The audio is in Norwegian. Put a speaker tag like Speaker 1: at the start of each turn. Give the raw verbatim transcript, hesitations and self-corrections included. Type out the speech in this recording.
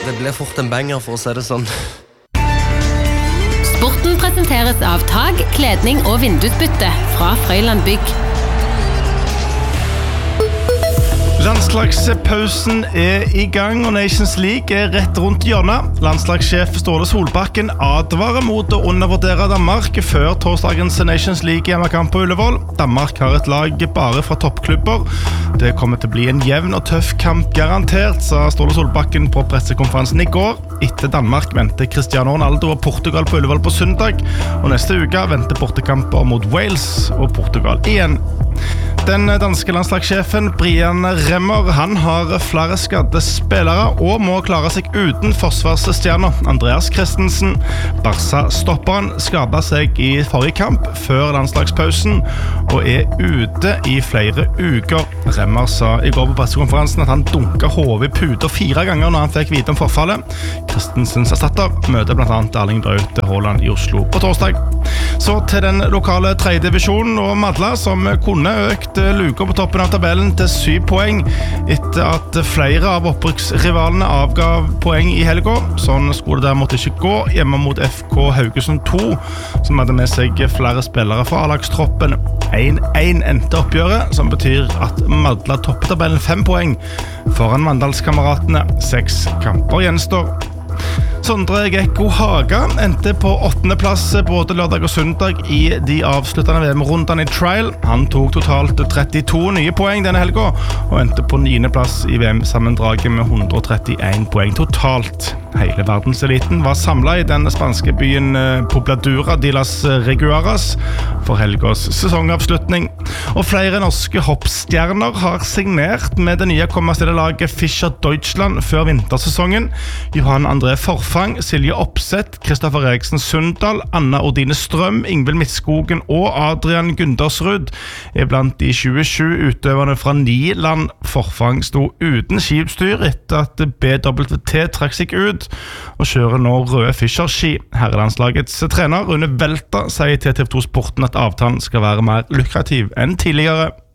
Speaker 1: Det ble fort en banger, for å si det sånn.
Speaker 2: Sporten presenteres av Tag, kledning og vindusbytte fra Frøyland Bygg.
Speaker 3: Landslagspausen er i gang, og Nations League er rett rundt hjørnet. Landslagssjef Ståle Solbakken advarer mot å undervurdere Danmark før torsdagens Nations League-hjemmekamp på Ullevål. Danmark har et lag bare fra toppklubber. Det kommer til å bli en jevn og tøff kamp garantert, sa Ståle Solbakken på pressekonferansen i går. Etter Danmark venter Cristiano Ronaldo og Portugal på Ullevål på søndag, og neste uke venter bortekamper mot Wales og Portugal igjen. Den danske landslagssjefen Brian Remmer, han har flere skadde spillere og må klare seg uten forsvarsstjerner Andreas Christensen. Barca-stopperen skadet seg i forrige kamp før landslagspausen og er ute i flere uker. Remmer sa i går på pressekonferansen at han dunket hodet i puter fire ganger når han fikk vite om forfallet. Christensens erstatter møter blant annet Erling Braut Haaland i Oslo på torsdag. Så til den lokale tredje divisjonen og Madla, som kunne økt luka på toppen av tabellen til syv poeng etter at flere av opprykksrivalene avgav poeng i helga. Sånn skulle det derimot ikke gå hjemme mot F K Haugesund to, som hadde med seg flere spillere fra A-lagstroppen. én én endte oppgjøret, som betyr at Madla topper tabellen fem poeng foran Mandalskameratene. Seks kamper gjenstår. Sondre Gekko Haga endte på åttende plass både lørdag og søndag i de avsluttende V M-rundene i trial. Han tok totalt trettito nye poeng denne helga og endte på niende plass i V M-sammendraget med hundre og trettien poeng totalt. Hele verdenseliten var samlet i den spanske byen Pobladura de las Reguaras for helgas sesongavslutning. Og flere norske hoppstjerner har signert med det nye kommersielle laget Fischer Deutschland før vintersesongen. Johan André Forfang, Silje Opseth, Kristoffer Eriksen Sundal, Anna Ordine Strøm, Ingvild Midtskogen og Adrian Gundersrud er blant de tjuesju utøverne fra ni land. Forfang sto uten skiutstyr etter at B W T trakk seg ut og kjører nå røde Fischer-ski. Herrelandslagets trener Rune Velta sier til T V to Sporten at avtalen skal være mer lukrativ enn tidligere.